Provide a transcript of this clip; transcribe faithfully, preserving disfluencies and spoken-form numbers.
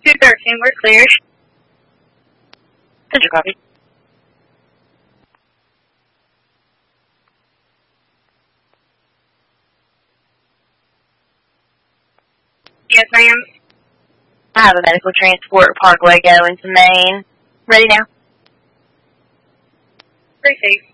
two thirteen, we're clear. Central copy. Yes, ma'am. I have a medical transport Parkway going to Maine. Ready now? Received.